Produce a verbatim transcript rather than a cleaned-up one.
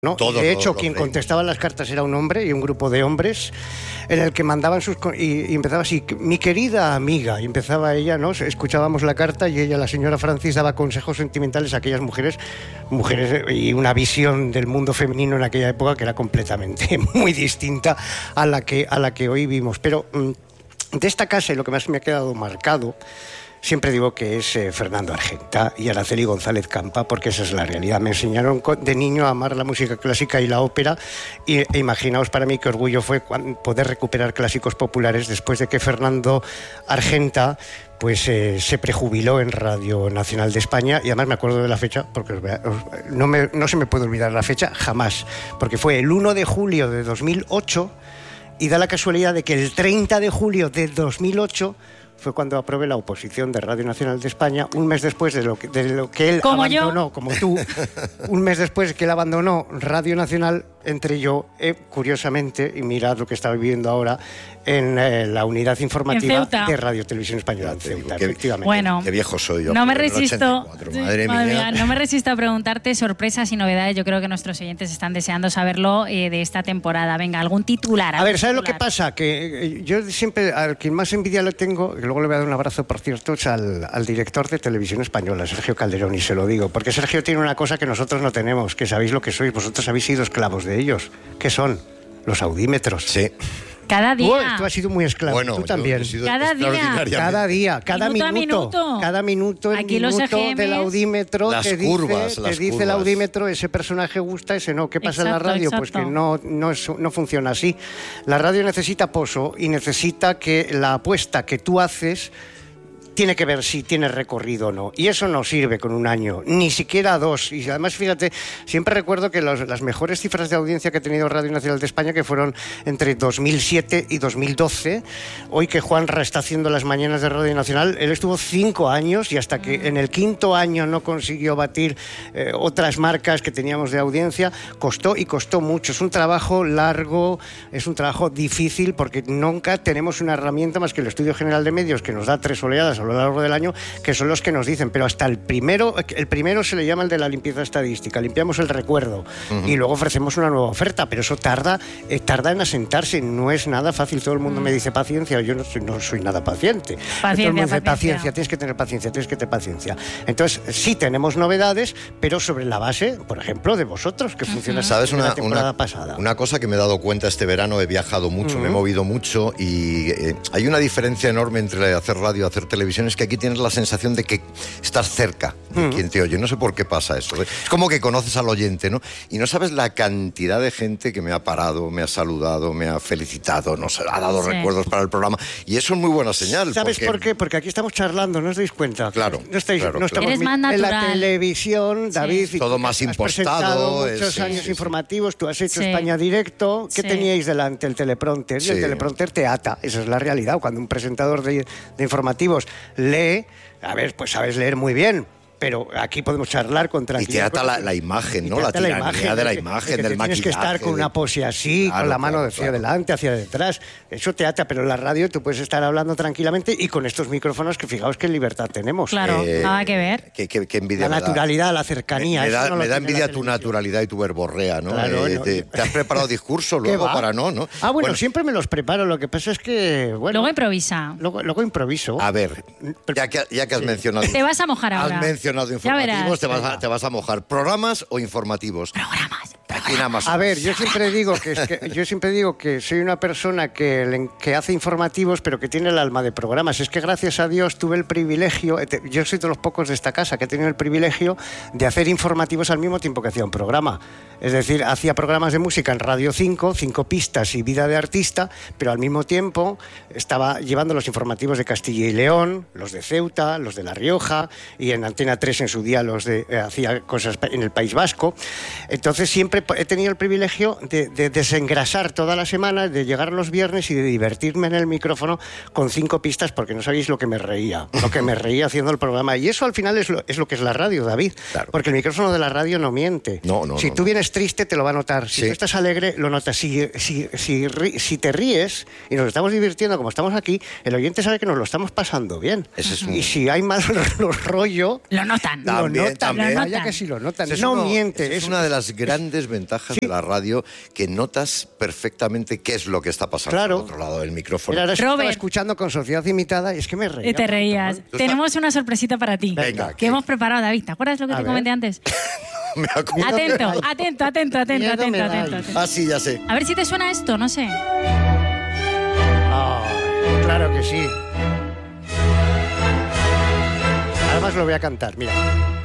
¿no? Todos, de hecho, todos quien los contestaba las cartas era un hombre y un grupo de hombres en el que mandaban sus... Y, y empezaba así, mi querida amiga, y empezaba ella, ¿no? Escuchábamos la carta y ella, la señora Francis, daba consejos sentimentales a aquellas mujeres, mujeres y una visión del mundo femenino en aquella época que era completamente muy distinta a la que, a la que hoy vimos. Pero de esta casa, y lo que más me ha quedado marcado, siempre digo que es eh, Fernando Argenta y Araceli González Campa, porque esa es la realidad. Me enseñaron de niño a amar la música clásica y la ópera, y, e imaginaos para mí qué orgullo fue poder recuperar clásicos populares después de que Fernando Argenta pues eh, se prejubiló en Radio Nacional de España. Y además me acuerdo de la fecha, porque os, os, no, me, no se me puede olvidar la fecha jamás, porque fue el uno de julio de dos mil ocho, y da la casualidad de que el treinta de julio de dos mil ocho fue cuando aprobé la oposición de Radio Nacional de España, un mes después de lo que, de lo que él ¿Como abandonó, yo? como tú, un mes después de que él abandonó Radio Nacional, entré yo, eh, curiosamente, y mirad lo que está viviendo ahora, en eh, la unidad informativa de Radio Televisión Española, en Ceuta, qué, efectivamente. Bueno, qué viejo soy yo. No me resisto, Madre madre mía. mía, no me resisto a preguntarte sorpresas y novedades. Yo creo que nuestros oyentes están deseando saberlo eh, de esta temporada. Venga, algún titular. A ver, ¿sabes lo titular? que pasa? Que eh, yo siempre, al quien más envidia le tengo, y luego le voy a dar un abrazo, por cierto, es al, al director de Televisión Española, Sergio Calderón, y se lo digo, porque Sergio tiene una cosa que nosotros no tenemos, que sabéis lo que sois, vosotros habéis sido esclavos de ellos. ¿Qué son? Los audímetros. Sí. Cada día. Uy, tú has sido muy esclavo, Bueno, tú yo también. he sido Cada día. extraordinariamente. Cada día, cada Minuto minuto, a minuto. cada minuto, el Aquí los minuto E G Ms, del audímetro las te dice, curvas, te las dice el curvas. audímetro, ese personaje gusta, ese no. ¿Qué pasa en Exacto, la radio? exacto. Pues que no, no, es- no funciona así. La radio necesita pozo y necesita que la apuesta que tú haces tiene que ver si tiene recorrido o no. Y eso no sirve con un año, ni siquiera dos. Y además, fíjate, siempre recuerdo que los- las mejores cifras de audiencia que ha tenido Radio Nacional de España, que fueron entre dos mil siete y dos mil doce, hoy que Juanra está haciendo las mañanas de Radio Nacional, él estuvo cinco años y hasta que en el quinto año no consiguió batir eh, otras marcas que teníamos de audiencia, costó y costó mucho. Es un trabajo largo, es un trabajo difícil, porque nunca tenemos una herramienta más que el Estudio General de Medios, que nos da tres oleadas a lo largo del año, que son los que nos dicen, pero hasta el primero, el primero se le llama el de la limpieza estadística, limpiamos el recuerdo, uh-huh. y luego ofrecemos una nueva oferta, pero eso tarda, eh, tarda en asentarse, no es nada fácil. Todo el mundo uh-huh. me dice paciencia, yo no soy, no soy nada paciente. Paciencia, todo el mundo dice, paciencia. paciencia, tienes que tener paciencia, tienes que tener paciencia. Entonces, sí tenemos novedades, pero sobre la base, por ejemplo, de vosotros, que funciona uh-huh. ¿Sabes una, la temporada una, pasada. Una cosa que me he dado cuenta este verano, he viajado mucho, uh-huh. me he movido mucho, y eh, hay una diferencia enorme entre hacer radio y hacer televisión, es que aquí tienes la sensación de que estás cerca de uh-huh. quien te oye. No sé por qué pasa eso. Es como que conoces al oyente, ¿no? Y no sabes la cantidad de gente que me ha parado, me ha saludado, me ha felicitado, nos ha dado sí. recuerdos para el programa. Y eso es muy buena señal. ¿Sabes porque... por qué? Porque aquí estamos charlando, ¿no os dais cuenta? Claro. No, estáis, claro, no estamos Eres más en la natural. televisión, David. Sí. Todo más has impostado. Muchos es, años sí, sí, informativos, tú has hecho sí. España Directo. ¿Qué sí. teníais delante? El teleprompter. Sí. Y el teleprompter te ata. Esa es la realidad. Cuando un presentador de, de informativos lee, a ver, pues sabes leer muy bien, pero aquí podemos charlar con tranquilidad. Y te ata la, la imagen, ¿no? La tiranía la imagen, de la imagen, que del maquillaje. Tienes que estar con una pose así, claro, con la mano claro, hacia claro. adelante, hacia detrás. Eso te ata, pero en la radio tú puedes estar hablando tranquilamente y con estos micrófonos que fijaos qué libertad tenemos. Claro, Eh, nada que ver. Qué, qué, qué envidia La me da. naturalidad, la cercanía. Me, me eso da, no lo me da tiene envidia la tu televisión. naturalidad y tu verborrea, ¿no? Claro, Eh, no. te, te has preparado discurso ¿Qué luego va? para no, ¿no? Ah, bueno, siempre me los preparo. Lo que pasa es que, bueno... Luego improvisa. Luego, luego improviso. A ver, ya que, ya que has Sí. mencionado... Te vas a mojar ahora. Has mencionado Ya informativos, verás. te vas, a, te vas a mojar. ¿Programas o informativos? Programas. Aquí nada más. A ver, yo siempre digo que, es que yo siempre digo que soy una persona que, le- que hace informativos, pero que tiene el alma de programas. Es que gracias a Dios tuve el privilegio, eh, te- yo soy de los pocos de esta casa que he tenido el privilegio de hacer informativos al mismo tiempo que hacía un programa. Es decir, hacía programas de música en Radio cinco, cinco pistas y Vida de Artista, pero al mismo tiempo estaba llevando los informativos de Castilla y León, los de Ceuta, los de La Rioja, y en Antena tres en su día los de eh, hacía cosas en el País Vasco. Entonces siempre he tenido el privilegio de, de desengrasar toda la semana, de llegar los viernes y de divertirme en el micrófono con cinco pistas, porque no sabéis lo que me reía, lo que me reía haciendo el programa. Y eso al final es lo, es lo que es la radio, David, Claro. porque el micrófono de la radio no miente. No, no, si no, tú no. vienes estás triste, te lo va a notar. Si Sí. tú estás alegre, lo notas. Si, si, si, ri- si te ríes y nos estamos divirtiendo como estamos aquí, el oyente sabe que nos lo estamos pasando bien. Ese es un- Y si hay mal rollo, Lo notan. También, lo notan. también. Vaya notan. que sí lo notan. Ese es no uno- miente. esa es es- una de las grandes ventajas Sí. de la radio, que notas perfectamente qué es lo que está pasando Claro. al otro lado del micrófono. Mira, ahora estaba Robert. escuchando con Sociedad Imitada y es que me reía. Y te reías. Tú Tenemos una sorpresita para ti. Venga, que ¿qué? hemos preparado, David. ¿Te acuerdas lo que A te ver. comenté antes? Me acuerdo. Atento, dais. atento, atento, atento, Miedo atento, me atento, dais. atento. Ah, sí, ya sé. A ver si te suena esto, no sé. Ay, claro que sí. Además lo voy a cantar, mira.